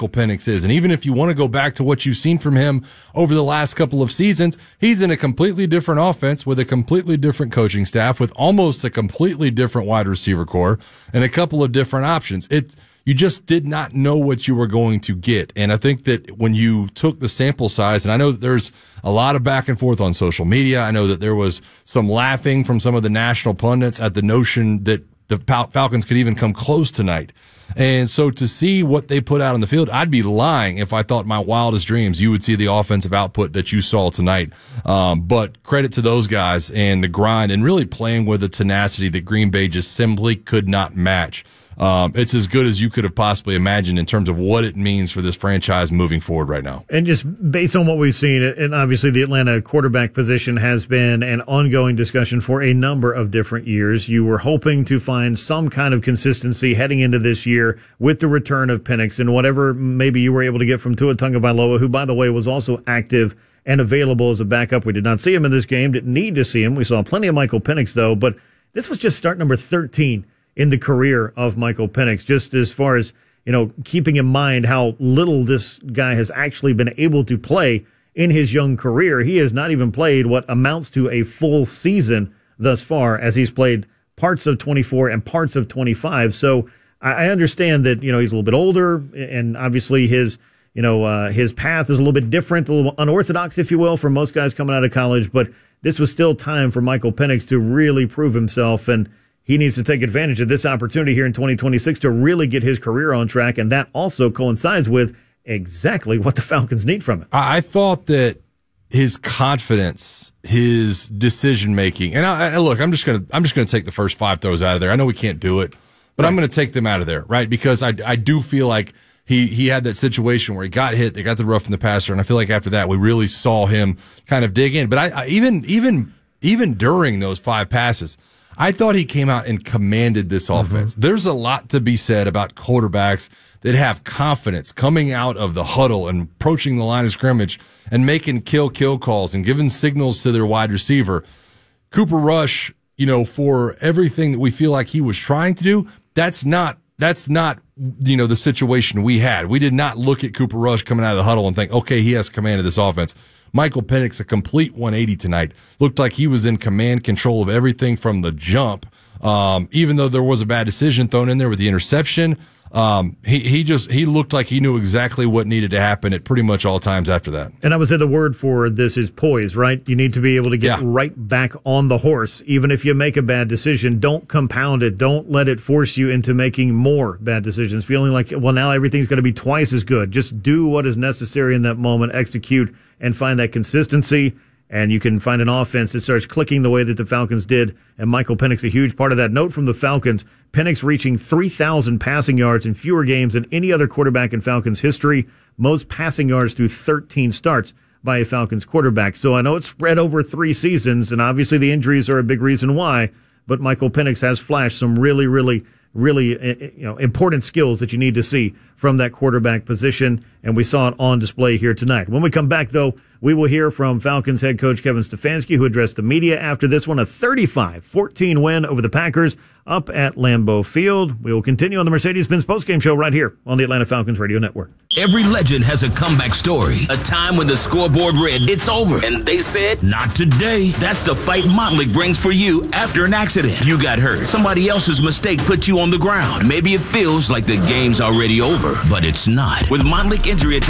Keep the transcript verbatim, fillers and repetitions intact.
Michael Penix is. And even if you want to go back to what you've seen from him over the last couple of seasons, he's in a completely different offense with a completely different coaching staff, with almost a completely different wide receiver core and a couple of different options. It, you just did not know what you were going to get. And I think that when you took the sample size, and I know that there's a lot of back and forth on social media. I know that there was some laughing from some of the national pundits at the notion that the Falcons could even come close tonight. And so to see what they put out on the field, I'd be lying if I thought my wildest dreams you would see the offensive output that you saw tonight. Um, but credit to those guys and the grind and really playing with a tenacity that Green Bay just simply could not match. Um, it's as good as you could have possibly imagined in terms of what it means for this franchise moving forward right now. And just based on what we've seen, and obviously the Atlanta quarterback position has been an ongoing discussion for a number of different years. You were hoping to find some kind of consistency heading into this year with the return of Penix and whatever maybe you were able to get from Tua Tagovailoa, who, by the way, was also active and available as a backup. We did not see him in this game, didn't need to see him. We saw plenty of Michael Penix, though, but this was just start number thirteen in the career of Michael Penix, just as far as, you know, keeping in mind how little this guy has actually been able to play in his young career. He has not even played what amounts to a full season thus far, as he's played parts of twenty-four and parts of twenty-five. So I understand that, you know, he's a little bit older, and obviously his, you know, uh, his path is a little bit different, a little unorthodox, if you will, for most guys coming out of college. But this was still time for Michael Penix to really prove himself, and he needs to take advantage of this opportunity here in twenty twenty-six to really get his career on track, and that also coincides with exactly what the Falcons need from him. I thought that his confidence, his decision making, and I, I, look, I'm just gonna I'm just gonna take the first five throws out of there. I know we can't do it, but right. I'm gonna take them out of there, right? Because I I do feel like he he had that situation where he got hit, they got the rough in the passer, and I feel like after that we really saw him kind of dig in. But I, I even even even during those five passes, I thought he came out and commanded this offense. Mm-hmm. There's a lot to be said about quarterbacks that have confidence coming out of the huddle and approaching the line of scrimmage and making kill-kill calls and giving signals to their wide receiver. Cooper Rush, you know, for everything that we feel like he was trying to do, that's not, that's not, you know, the situation we had. We did not look at Cooper Rush coming out of the huddle and think, okay, he has command of this offense. Michael Penix, a complete one eighty tonight. Looked like he was in command control of everything from the jump. Um, even though there was a bad decision thrown in there with the interception, um, he, he just, he looked like he knew exactly what needed to happen at pretty much all times after that. And I would say the word for this is poise, right? You need to be able to get yeah. right back on the horse. Even if you make a bad decision, don't compound it. Don't let it force you into making more bad decisions, feeling like, well, now everything's going to be twice as good. Just do what is necessary in that moment, execute, and find that consistency, and you can find an offense that starts clicking the way that the Falcons did, and Michael Penix a huge part of that. Note from the Falcons, Penix reaching three thousand passing yards in fewer games than any other quarterback in Falcons history, most passing yards through thirteen starts by a Falcons quarterback. So I know it's spread over three seasons, and obviously the injuries are a big reason why, but Michael Penix has flashed some really, really, really you know important skills that you need to see from that quarterback position, and we saw it on display here tonight. When we come back, though, we will hear from Falcons head coach Kevin Stefanski, who addressed the media after this one, a thirty-five fourteen win over the Packers up at Lambeau Field. We will continue on the Mercedes-Benz postgame show right here on the Atlanta Falcons Radio Network. Every legend has a comeback story, a time when the scoreboard read, it's over, and they said, not today. That's the fight Montlick brings for you after an accident. You got hurt. Somebody else's mistake put you on the ground. Maybe it feels like the game's already over, but it's not. With Montlick Injury